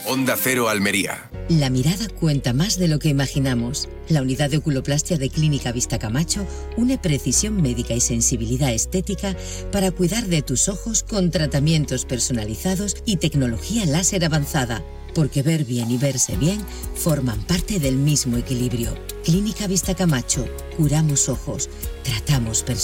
Onda Cero Almería. La mirada cuenta más de lo que imaginamos. La unidad de oculoplastia de Clínica Vista Camacho une precisión médica y sensibilidad estética para cuidar de tus ojos con tratamientos personalizados y tecnología láser avanzada. Porque ver bien y verse bien forman parte del mismo equilibrio. Clínica Vista Camacho. Curamos ojos. Tratamos personas.